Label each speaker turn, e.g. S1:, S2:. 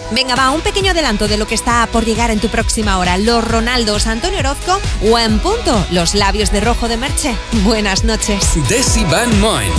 S1: Venga, va, un pequeño adelanto de lo que está por llegar en tu próxima hora. Los Ronaldos, Antonio Orozco o en punto, los labios de rojo de Merche. Buenas noches.
S2: Desi Van Moen.